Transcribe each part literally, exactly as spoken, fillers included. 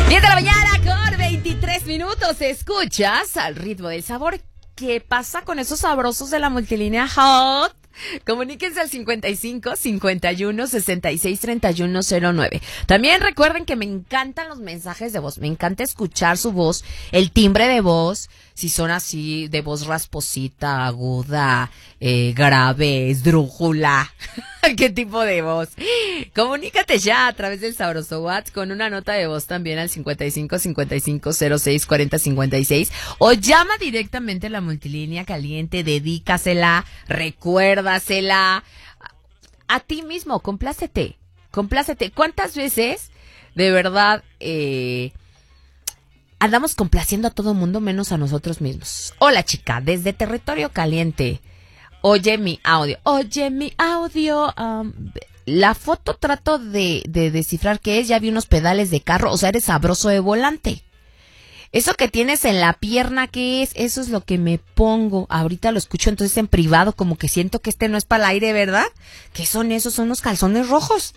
diez de la mañana con veintitrés minutos. Escuchas Al Ritmo del Sabor. ¿Qué pasa con esos sabrosos de la multilínea Hot? Comuníquense al cincuenta y cinco, cincuenta y uno, sesenta y seis, treinta y uno cero nueve. También recuerden que me encantan los mensajes de voz. Me encanta escuchar su voz, el timbre de voz. Si son así, de voz rasposita, aguda, eh, grave, esdrújula. ¿Qué tipo de voz? Comunícate ya a través del sabroso WhatsApp con una nota de voz también al cincuenta y cinco, cincuenta y cinco, cero seis, cuarenta, cincuenta y seis o llama directamente a la multilínea caliente, dedícasela, recuérdasela a ti mismo, complácete, complácete. ¿Cuántas veces de verdad eh, andamos complaciendo a todo mundo menos a nosotros mismos? Hola chica, desde Territorio Caliente. Oye mi audio, oye mi audio, um, la foto trato de, de descifrar qué es, ya vi unos pedales de carro, o sea, eres sabroso de volante. Eso que tienes en la pierna, ¿qué es? Eso es lo que me pongo. Ahorita lo escucho entonces en privado, como que siento que este no es para el aire, ¿verdad? ¿Qué son esos? Son los calzones rojos.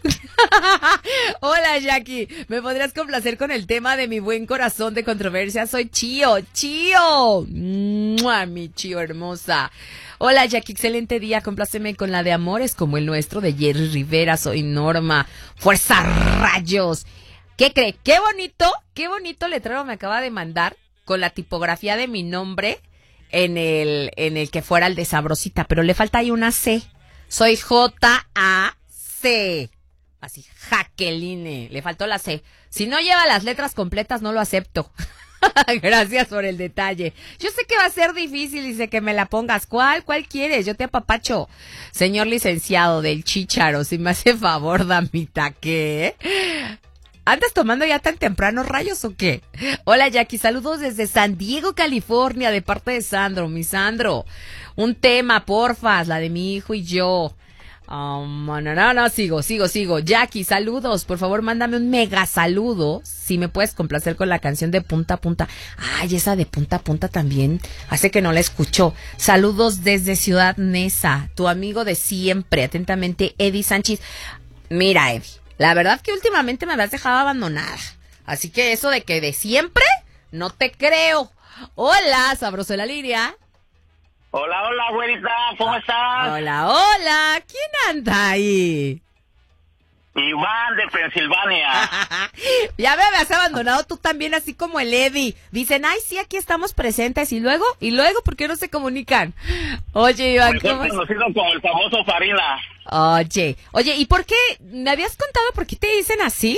Hola, Jackie. ¿Me podrías complacer con el tema de mi buen corazón de controversia? Soy Chío, Chío. ¡Mua, mi Chío hermosa! Hola, Jackie, excelente día. Compláceme con la de Amores como el nuestro de Jerry Rivera. Soy Norma. ¡Fuerza rayos! ¿Qué cree? Qué bonito, qué bonito letrero me acaba de mandar con la tipografía de mi nombre en el, en el que fuera el de Sabrosita, pero le falta ahí una C. Soy J A C. Así, Jacqueline. Le faltó la C. Si no lleva las letras completas, no lo acepto. Gracias por el detalle. Yo sé que va a ser difícil, dice que me la pongas. ¿Cuál? ¿Cuál quieres? Yo te apapacho. Señor licenciado del Chícharo, si me hace favor, damita, ¿qué? ¿Andas tomando ya tan temprano rayos o qué? Hola Jackie, saludos desde San Diego, California, de parte de Sandro. Mi Sandro, un tema, porfas, la de mi hijo y yo. Um, no, no, no, sigo, sigo, sigo. Jackie, saludos, por favor, mándame un mega saludo. Si me puedes complacer con la canción de Punta a Punta. Ay, esa de Punta a Punta también hace que no la escucho. Saludos desde Ciudad Neza, tu amigo de siempre, atentamente, Eddie Sánchez. Mira, Eddie, la verdad que últimamente me habías dejado abandonada. Así que eso de que de siempre, no te creo. Hola, sabroso de la Liria. Hola, hola, güerita, ¿cómo estás? Hola, hola, ¿quién anda ahí? Iván de Pensilvania. Ya me habías abandonado tú también, así como el Eddie. Dicen, ay, sí, aquí estamos presentes. Y luego, y luego, ¿por qué no se comunican? Oye, Iván, Mejor ¿cómo es? conocido como el famoso Farina. Oye, oye, ¿y por qué? ¿Me habías contado por qué te dicen así?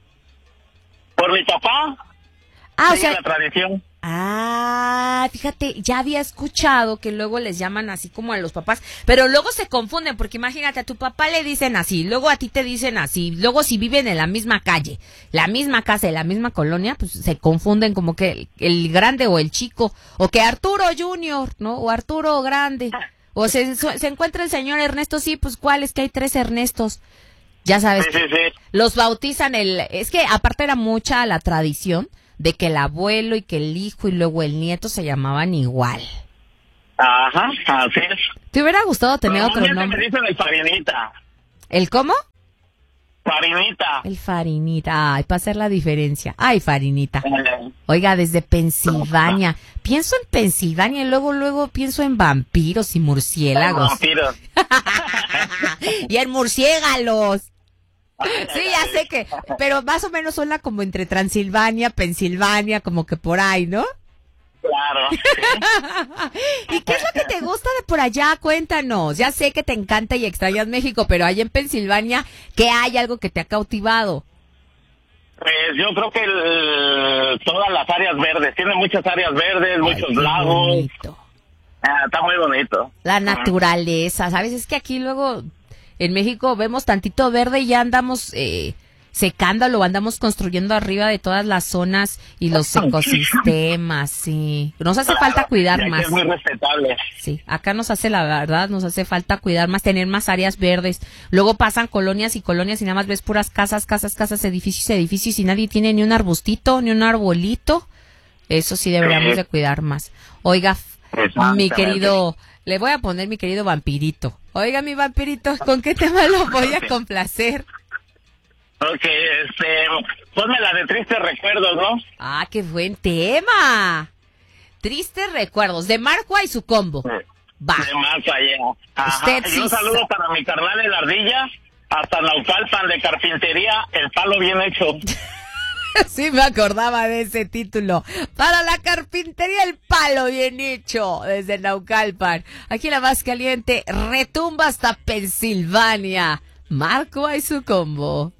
Por mi papá. Ah, o Sigue sea, la tradición. ah, fíjate, ya había escuchado que luego les llaman así como a los papás, pero luego se confunden, porque imagínate, a tu papá le dicen así, luego a ti te dicen así, luego si viven en la misma calle, la misma casa y la misma colonia, pues se confunden como que el, el grande o el chico, o que Arturo Junior, ¿no? O Arturo Grande, o se, se encuentra el señor Ernesto, sí, pues ¿cuál? Es que hay tres Ernestos. Ya sabes, Sí, sí, sí. los bautizan el, es que aparte era mucha la tradición de que el abuelo y que el hijo y luego el nieto se llamaban igual. Ajá, así es. ¿Te hubiera gustado tener otro Normalmente nombre? me dicen el Farinita. ¿El cómo? Farinita. El Farinita. Ay, para hacer la diferencia. Ay, Farinita. Eh, Oiga, desde Pensilvania. Pienso en Pensilvania y luego, luego pienso en vampiros y murciélagos. vampiros. Y en murciélagos. Sí, ya sé que, pero más o menos suena como entre Transilvania, Pensilvania, como que por ahí, ¿no? Claro. Sí. ¿Y qué es lo que te gusta de por allá? Cuéntanos. Ya sé que te encanta y extrañas México, pero allá en Pensilvania, ¿qué hay algo que te ha cautivado? Pues yo creo que el- todas las áreas verdes, tiene muchas áreas verdes, Ay, muchos qué lagos. bonito. Ah, está muy bonito. La naturaleza, ¿sabes? Es que aquí luego en México vemos tantito verde y ya andamos eh, secándolo, andamos construyendo arriba de todas las zonas y los ecosistemas, sí. Nos hace falta cuidar Ya que más. es muy respetable. Sí, acá nos hace la verdad, nos hace falta cuidar más, tener más áreas verdes. Luego pasan colonias y colonias y nada más ves puras casas, casas, casas, edificios, edificios y nadie tiene ni un arbustito, ni un arbolito. Eso sí deberíamos Sí. de cuidar más. Oiga, mi Exactamente. querido, le voy a poner mi querido vampirito. Oiga, mi vampirito, ¿con qué tema lo voy a complacer? Ok, este, ponme la de Tristes Recuerdos, ¿no? Ah, qué buen tema. Tristes recuerdos de Marco y su combo. Va. De más allá. Ajá. Usted Y sí un saludo sa- para mi carnal El Ardilla, hasta Naucalpan de Carpintería, El Palo Bien Hecho. Sí me acordaba de ese título. Para la carpintería El Palo Bien Hecho, desde Naucalpan. Aquí la más caliente retumba hasta Pensilvania. Marco y su combo.